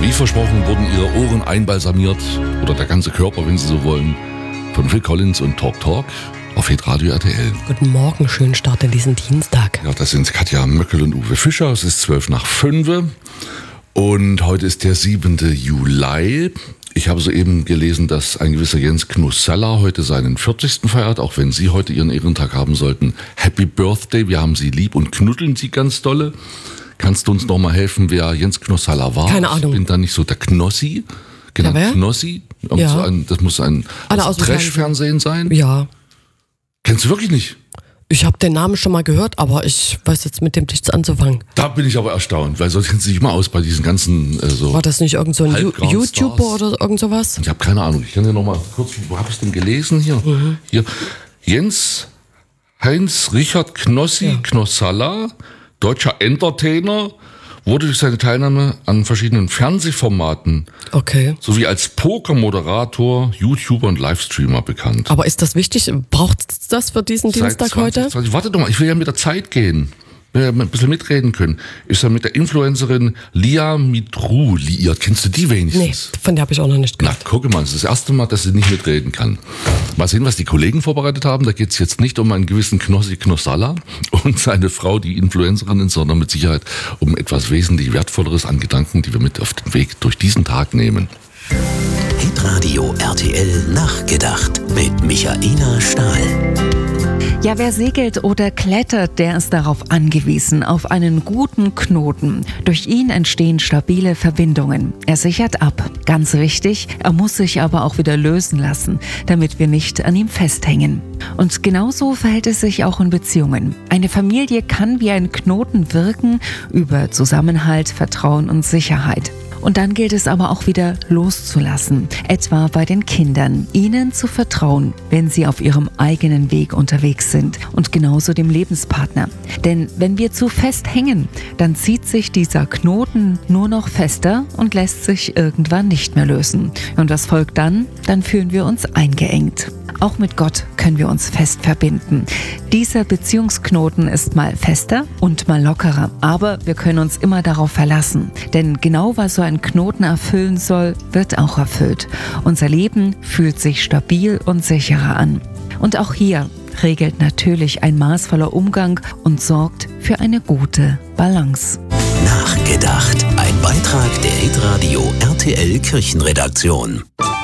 Wie versprochen wurden Ihre Ohren einbalsamiert, oder der ganze Körper, wenn Sie so wollen, von Phil Collins und Talk Talk auf Hitradio RTL. Guten Morgen, schönen Start in diesen Dienstag. Ja, das sind Katja Möckel und Uwe Fischer. Es ist 5:12 und heute ist der 7. Juli. Ich habe soeben gelesen, dass ein gewisser Jens Knussalla heute seinen 40. feiert, auch wenn Sie heute Ihren Ehrentag haben sollten. Happy Birthday, wir haben Sie lieb und knuddeln Sie ganz dolle. Kannst du uns noch mal helfen, wer Jens Knussalla war? Keine Ahnung. Ich bin da nicht so der Knossi. Genau, Ja, wer? Knossi. Ja. So das muss ein Trash-Fernsehen sein. Ja. Kennst du wirklich nicht? Ich habe den Namen schon mal gehört, aber ich weiß jetzt mit dem nichts anzufangen. Da bin ich aber erstaunt, weil sonst kennt sie sich immer aus bei diesen ganzen War das nicht irgend so ein Halbground-Stars. YouTuber oder irgend sowas? Ich habe keine Ahnung. Ich kann dir noch mal kurz, wo habe ich denn gelesen hier? Hier. Jens Heinz Richard Knossi Knussalla, deutscher Entertainer, wurde durch seine Teilnahme an verschiedenen Fernsehformaten sowie als Pokermoderator, YouTuber und Livestreamer bekannt. Aber ist das wichtig? Braucht es das für diesen Dienstag heute? Warte doch mal, ich will ja mit der Zeit gehen. Will ja ein bisschen mitreden können. Ist er mit der Influencerin Lia Mitru liiert? Kennst du die wenigstens? Nee, von der habe ich auch noch nicht gehört. Na, gucke mal, das ist das erste Mal, dass sie nicht mitreden kann. Mal sehen, was die Kollegen vorbereitet haben. Da geht es jetzt nicht um einen gewissen Knossi Knussalla und seine Frau, die Influencerin ist, sondern mit Sicherheit um etwas wesentlich Wertvolleres an Gedanken, die wir mit auf den Weg durch diesen Tag nehmen. Hitradio RTL Nachgedacht mit Michaela Stahl. Ja, wer segelt oder klettert, der ist darauf angewiesen, auf einen guten Knoten. Durch ihn entstehen stabile Verbindungen. Er sichert ab. Ganz wichtig, er muss sich aber auch wieder lösen lassen, damit wir nicht an ihm festhängen. Und genauso verhält es sich auch in Beziehungen. Eine Familie kann wie ein Knoten wirken über Zusammenhalt, Vertrauen und Sicherheit. Und dann gilt es aber auch wieder loszulassen, etwa bei den Kindern, ihnen zu vertrauen, wenn sie auf ihrem eigenen Weg unterwegs sind und genauso dem Lebenspartner. Denn wenn wir zu fest hängen, dann zieht sich dieser Knoten nur noch fester und lässt sich irgendwann nicht mehr lösen. Und was folgt dann? Dann fühlen wir uns eingeengt. Auch mit Gott können wir uns fest verbinden. Dieser Beziehungsknoten ist mal fester und mal lockerer, aber wir können uns immer darauf verlassen. Denn genau was so ein Knoten erfüllen soll, wird auch erfüllt. Unser Leben fühlt sich stabil und sicherer an. Und auch hier regelt natürlich ein maßvoller Umgang und sorgt für eine gute Balance. Nachgedacht. Ein Beitrag der Hitradio RTL Kirchenredaktion.